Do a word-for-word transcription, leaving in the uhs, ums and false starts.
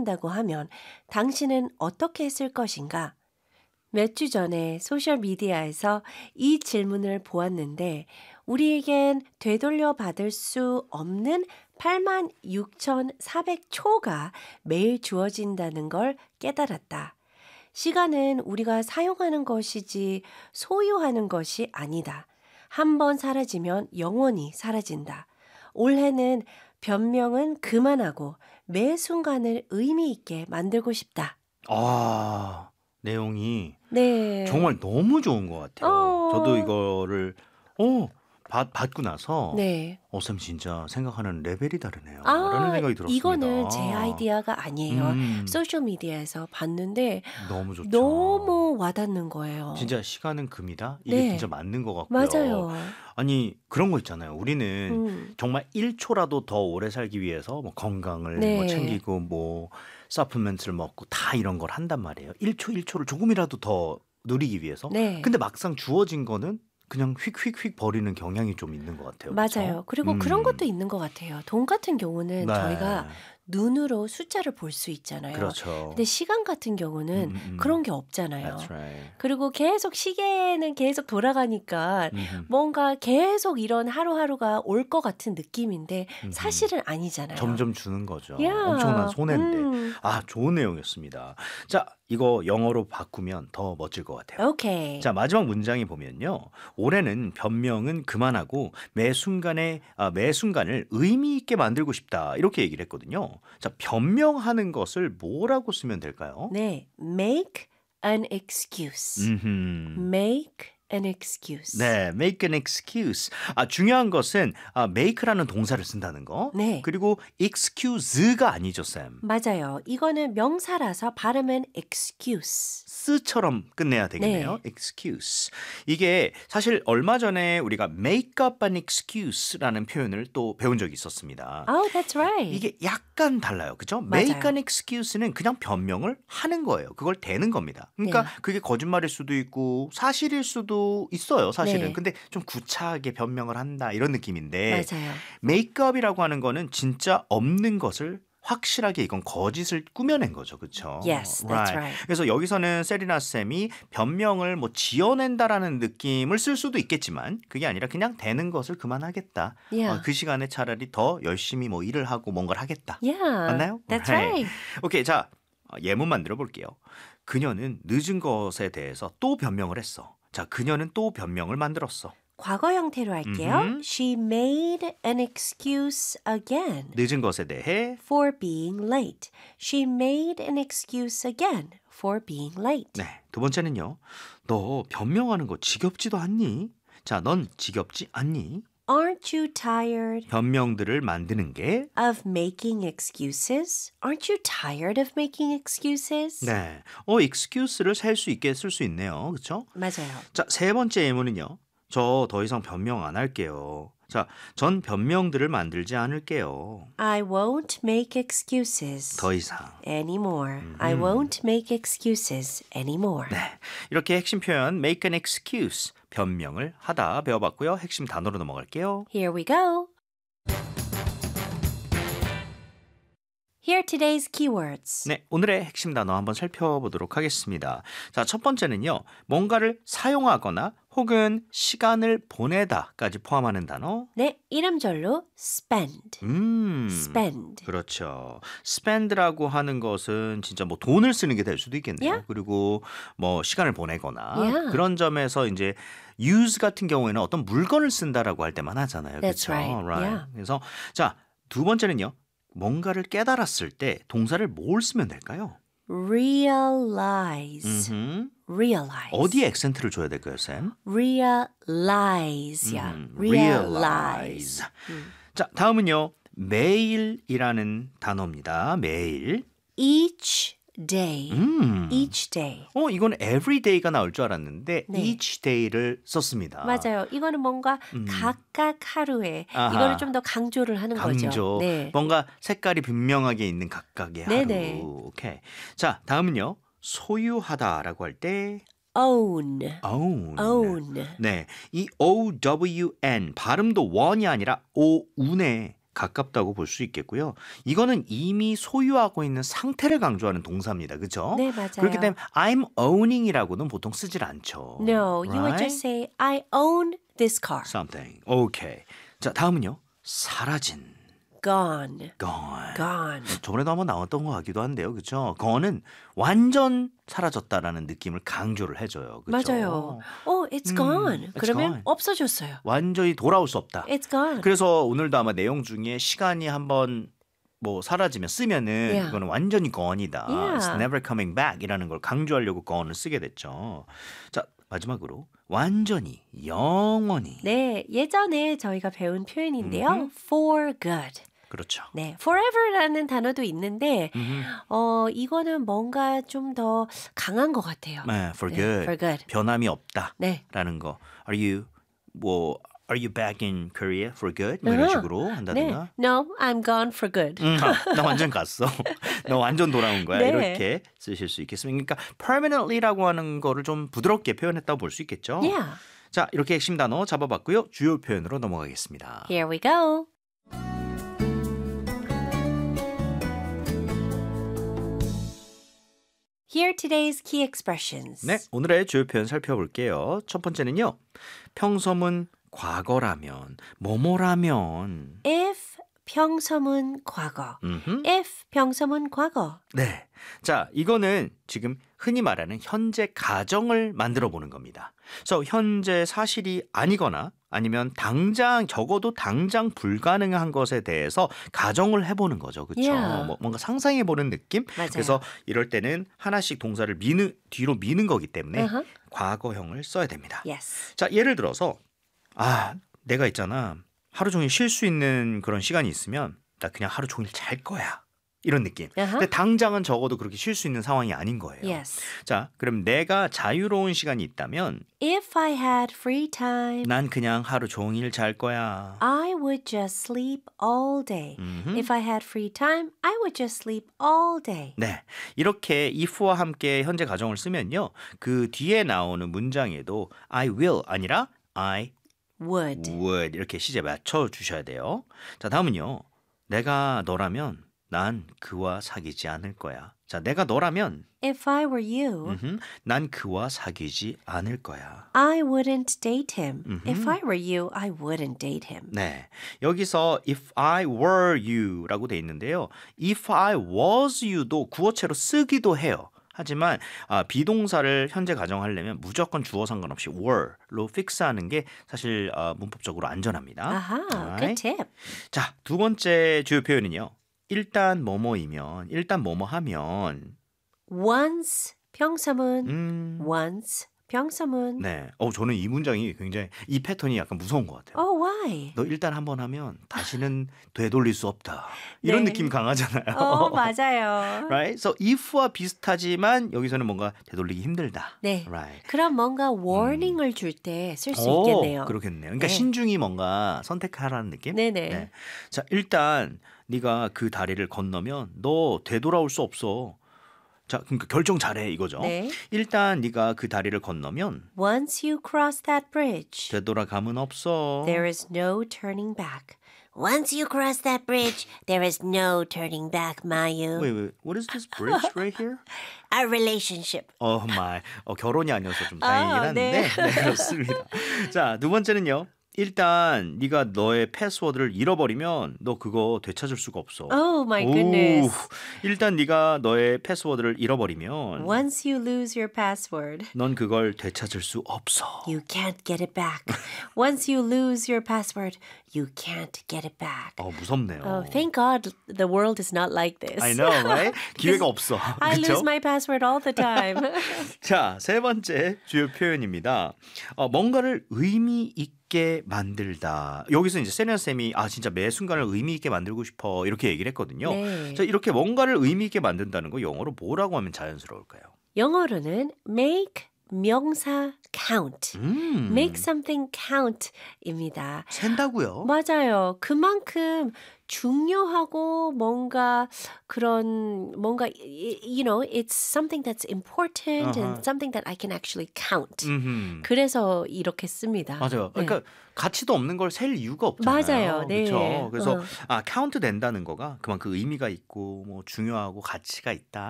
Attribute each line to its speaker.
Speaker 1: 한다고 하면 당신은 어떻게 했을 것인가? 몇 주 전에 소셜미디어에서 이 질문을 보았는데 우리에겐 되돌려 받을 수 없는 팔만 육천사백 초가 매일 주어진다는 걸 깨달았다. 시간은 우리가 사용하는 것이지 소유하는 것이 아니다. 한 번 사라지면 영원히 사라진다. 올해는 변명은 그만하고 매 순간을 의미 있게 만들고 싶다.
Speaker 2: 아, 내용이
Speaker 1: 네.
Speaker 2: 정말 너무 좋은 것 같아요.
Speaker 1: 어.
Speaker 2: 저도 이거를 어, 받, 받고 나서
Speaker 1: 네.
Speaker 2: 어, 쌤 진짜 생각하는 레벨이 다르네요.
Speaker 1: 아,
Speaker 2: 라는 생각이 들었습니다.
Speaker 1: 이거는 제 아이디어가 아니에요.
Speaker 2: 음.
Speaker 1: 소셜미디어에서 봤는데
Speaker 2: 너무 좋죠.
Speaker 1: 너무 와닿는 거예요.
Speaker 2: 진짜 시간은 금이다? 이게
Speaker 1: 네.
Speaker 2: 진짜 맞는 것 같고요.
Speaker 1: 맞아요.
Speaker 2: 아니 그런 거 있잖아요. 우리는
Speaker 1: 음.
Speaker 2: 정말 일 초라도 더 오래 살기 위해서 뭐 건강을
Speaker 1: 네.
Speaker 2: 뭐 챙기고 뭐 서플멘트를 먹고 다 이런 걸 한단 말이에요. 일 초 일 초를 조금이라도 더 누리기 위해서.
Speaker 1: 네.
Speaker 2: 근데 막상 주어진 거는 그냥 휙휙휙 버리는 경향이 좀 있는 것 같아요.
Speaker 1: 맞아요.
Speaker 2: 그렇죠?
Speaker 1: 그리고
Speaker 2: 음.
Speaker 1: 그런 것도 있는 것 같아요. 돈 같은 경우는
Speaker 2: 네.
Speaker 1: 저희가 눈으로 숫자를 볼 수 있잖아요.
Speaker 2: 그렇죠.
Speaker 1: 근데 시간 같은 경우는
Speaker 2: 음, 음, 음.
Speaker 1: 그런 게 없잖아요.
Speaker 2: That's right.
Speaker 1: 그리고 계속 시계는 계속 돌아가니까
Speaker 2: 음흠.
Speaker 1: 뭔가 계속 이런 하루하루가 올 것 같은 느낌인데
Speaker 2: 음흠.
Speaker 1: 사실은 아니잖아요.
Speaker 2: 점점 주는 거죠.
Speaker 1: 야.
Speaker 2: 엄청난 손해인데.
Speaker 1: 음.
Speaker 2: 아, 좋은 내용이었습니다. 자, 이거 영어로 바꾸면 더 멋질 것 같아요.
Speaker 1: 오케이.
Speaker 2: 자, 마지막 문장이 보면요. 올해는 변명은 그만하고 매 순간에 아, 매 순간을 의미 있게 만들고 싶다. 이렇게 얘기를 했거든요. 자, 변명하는 것을 뭐라고 쓰면 될까요?
Speaker 1: 네, make an excuse.
Speaker 2: 음흠.
Speaker 1: make an excuse.
Speaker 2: 네, make an excuse. 아, 중요한 것은 아, make라는 동사를 쓴다는 거.
Speaker 1: 네.
Speaker 2: 그리고 excuse가 아니죠, 쌤.
Speaker 1: 맞아요. 이거는 명사라서 발음은 excuse.
Speaker 2: 스처럼 끝내야 되겠네요.
Speaker 1: 네.
Speaker 2: excuse. 이게 사실 얼마 전에 우리가 make up an excuse라는 표현을 또 배운 적이 있었습니다.
Speaker 1: Oh, that's right.
Speaker 2: 이게 약간 달라요. 그죠?
Speaker 1: 맞아요.
Speaker 2: make an excuse는 그냥 변명을 하는 거예요. 그걸 대는 겁니다. 그러니까
Speaker 1: 네.
Speaker 2: 그게 거짓말일 수도 있고 사실일 수도 있어요. 사실은.
Speaker 1: 네.
Speaker 2: 근데 좀 구차하게 변명을 한다 이런 느낌인데
Speaker 1: 맞아요.
Speaker 2: make up이라고 하는 거는 진짜 없는 것을 확실하게 이건 거짓을 꾸며낸 거죠. 그렇죠?
Speaker 1: Yes, that's right.
Speaker 2: 그래서 여기서는 세리나 쌤이 변명을 뭐 지어낸다라는 느낌을 쓸 수도 있겠지만 그게 아니라 그냥 되는 것을 그만하겠다.
Speaker 1: Yeah.
Speaker 2: 어, 그 시간에 차라리 더 열심히 뭐 일을 하고 뭔가를 하겠다.
Speaker 1: Yeah,
Speaker 2: 맞나요?
Speaker 1: that's
Speaker 2: 네.
Speaker 1: right.
Speaker 2: 오케이, 자 어, 예문 만들어 볼게요. 그녀는 늦은 것에 대해서 또 변명을 했어. 자, 그녀는 또 변명을 만들었어.
Speaker 1: 과거 형태로 할게요.
Speaker 2: 음흠.
Speaker 1: She made an excuse again
Speaker 2: 늦은 것에 대해
Speaker 1: for being late. She made an excuse again for being late.
Speaker 2: 네, 두 번째는요. 너 변명하는 거 지겹지도 않니? 자, 넌 지겹지 않니?
Speaker 1: Aren't you tired
Speaker 2: 변명들을 만드는 게
Speaker 1: of making excuses? Aren't you tired of making excuses?
Speaker 2: 네, 어, excuse를 셀 수 있게 쓸 수 있네요. 그렇죠?
Speaker 1: 맞아요.
Speaker 2: 자, 세 번째 예문은요. 저 더 이상 변명 안 할게요. 자, 전 변명들을 만들지 않을게요.
Speaker 1: I won't make excuses
Speaker 2: 더 이상.
Speaker 1: anymore. I won't make excuses anymore.
Speaker 2: 네, 이렇게 핵심 표현 make an excuse, 변명을 하다 배워봤고요. 핵심 단어로 넘어갈게요.
Speaker 1: Here we go. Here are today's keywords.
Speaker 2: 네, 오늘의 핵심 단어 한번 살펴보도록 하겠습니다. 자, 첫 번째는요. 뭔가를 사용하거나 혹은 시간을 보내다까지 포함하는 단어.
Speaker 1: 네, 이름절로 spend.
Speaker 2: 음,
Speaker 1: spend.
Speaker 2: 그렇죠. spend라고 하는 것은 진짜 뭐 돈을 쓰는 게 될 수도 있겠네요.
Speaker 1: Yeah.
Speaker 2: 그리고 뭐 시간을 보내거나
Speaker 1: Yeah.
Speaker 2: 그런 점에서 이제 use 같은 경우에는 어떤 물건을 쓴다라고 할 때만 하잖아요.
Speaker 1: That's
Speaker 2: 그렇죠?
Speaker 1: right. Yeah.
Speaker 2: 그래서 자, 두 번째는요. 뭔가를 깨달았을 때 동사를 뭘 쓰면 될까요?
Speaker 1: realize.
Speaker 2: 음흠.
Speaker 1: realize.
Speaker 2: 어디에 액센트를 줘야 될까요, 쌤?
Speaker 1: realize. Yeah.
Speaker 2: 음,
Speaker 1: realize.
Speaker 2: 자, 다음은요. 매일이라는 단어입니다. 매일.
Speaker 1: each day.
Speaker 2: 음.
Speaker 1: each day.
Speaker 2: 어, 이건 every day가 나올 줄 알았는데
Speaker 1: 네.
Speaker 2: each day를 썼습니다.
Speaker 1: 맞아요. 이거는 뭔가
Speaker 2: 음.
Speaker 1: 각각 하루에
Speaker 2: 아하.
Speaker 1: 이거를 좀 더 강조를 하는
Speaker 2: 강조.
Speaker 1: 거죠. 네.
Speaker 2: 뭔가 색깔이 분명하게 있는 각각의
Speaker 1: 네네.
Speaker 2: 하루. 오케이. 자, 다음은요. 소유하다라고 할 때
Speaker 1: own.
Speaker 2: own.
Speaker 1: own.
Speaker 2: 네, 이 O W N 발음도 one이 아니라 o운의 가깝다고 볼 수 있겠고요. 이거는 이미 소유하고 있는 상태를 강조하는 동사입니다. 그렇죠?
Speaker 1: 네, 맞아요.
Speaker 2: 그렇기 때문에 I'm owning이라고는 보통 쓰질 않죠.
Speaker 1: No, you would
Speaker 2: Right?
Speaker 1: just say, I own this car.
Speaker 2: Something. Okay. 자, 다음은요. 사라진.
Speaker 1: Gone.
Speaker 2: Gone.
Speaker 1: Gone.
Speaker 2: 저번에도 한번 나왔던 것 같기도 한데요. 그렇죠? gone은 완전 사라졌다라는 느낌을 강조를 해줘요. 그렇죠?
Speaker 1: 맞아요. Oh, it's
Speaker 2: 음,
Speaker 1: gone.
Speaker 2: it's
Speaker 1: 그러면
Speaker 2: gone.
Speaker 1: 없어졌어요.
Speaker 2: 완전히 돌아올 수 없다.
Speaker 1: It's gone.
Speaker 2: 그래서 오늘도 아마 내용 중에 시간이 한번 뭐 사라지면 쓰면은
Speaker 1: Yeah.
Speaker 2: 이거는 완전히 gone이다.
Speaker 1: Yeah.
Speaker 2: It's never coming back이라는 걸 강조하려고 gone을 쓰게 됐죠. 자, 마지막으로 완전히 영원히.
Speaker 1: 네, 예전에 저희가 배운 표현인데요.
Speaker 2: 음흠.
Speaker 1: For good.
Speaker 2: 그렇죠.
Speaker 1: 네, forever라는 단어도 있는데
Speaker 2: 음흠.
Speaker 1: 어, 이거는 뭔가 좀 더 강한 것 같아요.
Speaker 2: 네, for
Speaker 1: 네,
Speaker 2: good.
Speaker 1: for good.
Speaker 2: 변함이 없다라는
Speaker 1: 네.
Speaker 2: 거. Are you 뭐 Are you back in Korea for good? 뭐 이런
Speaker 1: 아하.
Speaker 2: 식으로
Speaker 1: 네.
Speaker 2: 한다든가.
Speaker 1: No, I'm gone for good.
Speaker 2: 음, 나 완전 갔어. 너 완전 돌아온 거야.
Speaker 1: 네.
Speaker 2: 이렇게 쓰실 수 있겠습니다. 그러니까 permanently라고 하는 거를 좀 부드럽게 표현했다고 볼 수 있겠죠.
Speaker 1: Yeah.
Speaker 2: 자, 이렇게 핵심 단어 잡아봤고요. 주요 표현으로 넘어가겠습니다.
Speaker 1: Here we go. Here are today's key expressions.
Speaker 2: 네, 오늘의 주요 표현 살펴볼게요. 첫 번째는요. 평소문 과거라면, 뭐뭐라면.
Speaker 1: If 평소문 과거.
Speaker 2: 음흠.
Speaker 1: If 평소문 과거.
Speaker 2: 네. 자, 이거는 지금 흔히 말하는 현재 가정을 만들어 보는 겁니다. 그래서 현재 사실이 아니거나 아니면 당장 적어도 당장 불가능한 것에 대해서 가정을 해보는 거죠. 그렇죠?
Speaker 1: Yeah.
Speaker 2: 뭐, 뭔가 상상해 보는 느낌.
Speaker 1: 맞아요.
Speaker 2: 그래서 이럴 때는 하나씩 동사를 미는 뒤로 미는 거기 때문에
Speaker 1: Uh-huh.
Speaker 2: 과거형을 써야 됩니다.
Speaker 1: Yes.
Speaker 2: 자, 예를 들어서 아, 내가 있잖아. 하루 종일 쉴 수 있는 그런 시간이 있으면 나 그냥 하루 종일 잘 거야. 이런 느낌.
Speaker 1: Uh-huh.
Speaker 2: 근데 당장은 적어도 그렇게 쉴 수 있는 상황이 아닌 거예요.
Speaker 1: Yes.
Speaker 2: 자, 그럼 내가 자유로운 시간이 있다면
Speaker 1: If I had free time,
Speaker 2: 난 그냥 하루 종일 잘 거야.
Speaker 1: I would just sleep all day.
Speaker 2: 음흠.
Speaker 1: If I had free time, I would just sleep all day.
Speaker 2: 네, 이렇게 if와 함께 현재 가정을 쓰면요. 그 뒤에 나오는 문장에도 I will 아니라 I
Speaker 1: Would.
Speaker 2: would 이렇게 시제 맞춰 주셔야 돼요. 자, 다음은요. 내가 너라면 난 그와 사귀지 않을 거야. 자, 내가 너라면
Speaker 1: If I were you,
Speaker 2: 음흠, 난 그와 사귀지 않을 거야.
Speaker 1: I wouldn't date him.
Speaker 2: 음흠.
Speaker 1: If I were you, I wouldn't date him.
Speaker 2: 네, 여기서 if I were you라고 돼 있는데요. if I was you도 구어체로 쓰기도 해요. 하지만 아, 비동사를 현재 가정하려면 무조건 주어 상관없이 were로 픽스하는 게 사실 아, 문법적으로 안전합니다.
Speaker 1: Aha,
Speaker 2: Alright.
Speaker 1: good tip.
Speaker 2: 자, 두 번째 주요 표현은요. 일단 뭐뭐이면, 일단 뭐뭐 하면,
Speaker 1: Once 평소문,
Speaker 2: 음,
Speaker 1: once 평소문.
Speaker 2: 네. 어, 저는 이 문장이 굉장히 이 패턴이 약간 무서운 것 같아요.
Speaker 1: Oh, why?
Speaker 2: 너 일단 한 번 하면 다시는 되돌릴 수 없다. 이런
Speaker 1: 네.
Speaker 2: 느낌 강하잖아요.
Speaker 1: 어, 맞아요.
Speaker 2: Right? So if와 비슷하지만 여기서는 뭔가 되돌리기 힘들다.
Speaker 1: 네.
Speaker 2: Right.
Speaker 1: 그럼 뭔가 warning을 줄 때 쓸 수
Speaker 2: 오,
Speaker 1: 있겠네요.
Speaker 2: 그렇겠네요. 그러니까
Speaker 1: 네.
Speaker 2: 신중히 뭔가 선택하라는 느낌?
Speaker 1: 네네.
Speaker 2: 네. 자, 일단 네가 그 다리를 건너면 너 되돌아올 수 없어. 자, 그러니까 결정 잘해 이거죠.
Speaker 1: 네.
Speaker 2: 일단 네가 그 다리를 건너면
Speaker 1: Once you cross that bridge,
Speaker 2: 되돌아감은 없어.
Speaker 1: there is no turning back. Once you cross that bridge, there is no turning back, Mayu.
Speaker 2: Wait, wait. What is this bridge right here?
Speaker 1: Our relationship.
Speaker 2: Oh my. 어, 결혼이 아니어서 좀 다행이긴
Speaker 1: 아,
Speaker 2: 한데.
Speaker 1: 네.
Speaker 2: 네, 그렇습니다. 자, 두 번째는요. 일단 네가 너의 패스워드를 잃어버리면 너 그거 되찾을 수가 없어.
Speaker 1: Oh my
Speaker 2: 오,
Speaker 1: goodness.
Speaker 2: 일단 네가 너의 패스워드를 잃어버리면
Speaker 1: Once you lose your password,
Speaker 2: 넌 그걸 되찾을 수 없어.
Speaker 1: you can't get it back. Once you lose your password, you can't get it back.
Speaker 2: 어, 무섭네요.
Speaker 1: Oh, thank God the world is not like this.
Speaker 2: I know, right? 기회가 없어.
Speaker 1: I
Speaker 2: 그렇죠?
Speaker 1: lose my password all the time.
Speaker 2: 자, 세 번째 주요 표현입니다. 어, 뭔가를 의미 있게 만들다. 여기서 이제 세리나 쌤이 아 진짜 매 순간을 의미 있게 만들고 싶어 이렇게 얘기를 했거든요.
Speaker 1: 네.
Speaker 2: 자, 이렇게 뭔가를 의미 있게 만든다는 거 영어로 뭐라고 하면 자연스러울까요?
Speaker 1: 영어로는 make 명사 count.
Speaker 2: 음,
Speaker 1: make something count입니다.
Speaker 2: 샌다고요?
Speaker 1: 맞아요. 그만큼 중요하고 뭔가 그런 뭔가 you know it's something that's important and
Speaker 2: 아하.
Speaker 1: something that I can actually count.
Speaker 2: 음흠.
Speaker 1: 그래서 이렇게 씁니다.
Speaker 2: 맞아요.
Speaker 1: 네.
Speaker 2: 그러니까 가치도 없는 걸 셀 이유가
Speaker 1: 맞아요.
Speaker 2: 없잖아요.
Speaker 1: 네.
Speaker 2: 그렇죠? 그래서
Speaker 1: 어.
Speaker 2: 아 카운트 된다는 거가 그만큼 의미가 있고 뭐 중요하고 가치가 있다.